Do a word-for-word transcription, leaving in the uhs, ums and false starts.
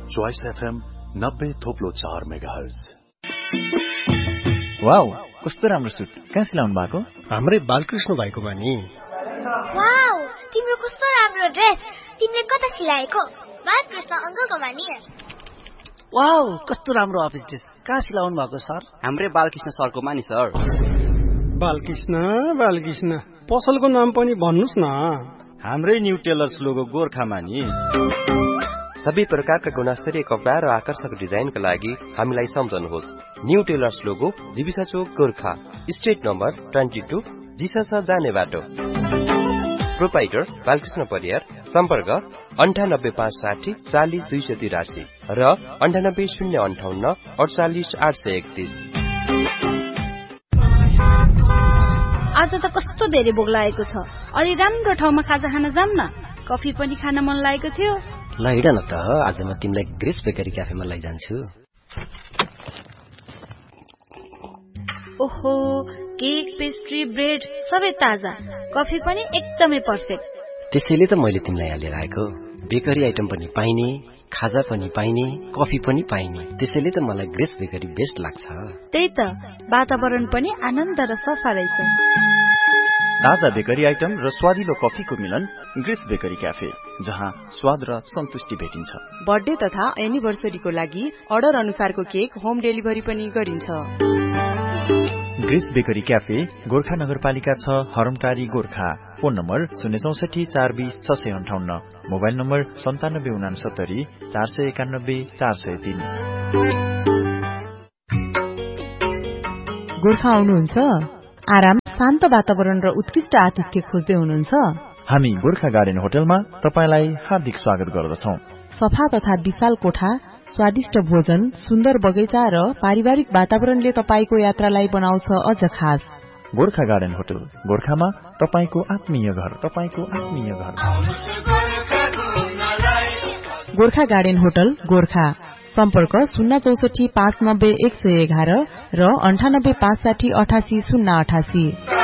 Choice FM नब्बे थोप्लो चार megahertz. Wow, कस्तो राम्रो सुट। कहाँ सिलाउनु भएको? हाम्रै बालकृष्ण भाइकोमा नि। वाउ, तिम्रो कस्तो राम्रो ड्रेस। तिमीले कता सिलाएको? बालकृष्ण अंकलकोमा नि। वाउ, कस्तो राम्रो अफिस ड्रेस। कहाँ सिलाउनु भएको सर? हाम्रै बालकृष्ण सरकोमा नि सर। बालकृष्ण बालकृष्ण पसलको नाम पनि भन्नुस् न। हाम्रै न्यू टेलर्स लोगो गोर्खामा नि। सबै प्रकारका गुणस्तरीय कपडा र आकर्षक डिजाइनका लागि हामीलाई सम्झनुहोस्। न्यू टेलर्स लोगो जीविसा चोक गोर्खा, स्ट्रिट नम्बर बाइस, जिसासा जाने बाटो। प्रोपाइटर बालकृष्ण परियार। सम्पर्क अन्ठानब्बे पाँच साठी चालिस दुई सय तिरासी र अन्ठानब्बे शून्य अन्ठाउन्न अडचालिस आठ सय एकतिस। आज त कस्तो धेरै भोक लागेको छ। अलि राम्रो ठाउँमा खाजा खान जाऊँ न। कफी पनि खान मन लागेको थियो। ल हिँड न त, आज म तिमीलाई ग्रेस बेकरी क्याफेमा लैजान्छु। ओहो, केक, पेस्ट्री, ब्रेड सबै ताजा। कफी पनि एकदमै पर्फेक्ट। त्यसैले त मैले तिमीलाई यहाँ लिएर आएको। बेकरी आइटम पनि पाइने, खाजा पनि पाइने, कफी पनि पाइने। त्यसैले त मलाई ग्रेस बेकरी बेस्ट लाग्छ। त्यही त, वातावरण पनि आनन्द र सफा रहेछ। ताजा बेकरी आइटम र स्वादिलो कफीको मिलन ग्रेस बेकरी क्याफे, जहाँ स्वाद र सन्तुष्टि भेटिन्छ। बर्थडे तथा एनिभर्सरीको लागि अर्डर अनुसारको केक होम डेलिभरी पनि गरिन्छ। ग्रेस बेकरी क्याफे गोर्खा नगरपालिका छ, हरमटारी गोर्खा। फोन नम्बर शून्य चौसठी चार बीस छ सय अन्ठाउन्न, मोबाइल नम्बर सन्तानब्बे उनासत्तरी चार सय एकानब्बे चार सय तीन। गोर्खा आउनुहुन्छ? आराम, शान्त वातावरण र उत्कृष्ट आतिथ्य खोज्दै हुनुहुन्छ? हामी गोर्खा गार्डन होटलमा तपाईलाई हार्दिक स्वागत गर्दछौं। सफा तथा विशाल कोठा, स्वादिष्ट भोजन, सुन्दर बगैँचा र पारिवारिक वातावरणले तपाईको यात्रालाई बनाउँछ अझ खास। गोर्खा गार्डन होटल गोर्खामा तपाईको आत्मीय घर, तपाईको आत्मीय घर। Gorkha garden hotel Gorkha. सम्पर्क शून्य चौसठी पाँच नब्बे एक सय एघार र अन्ठानब्बे पाँच साठी अठासी शून्य अठासी।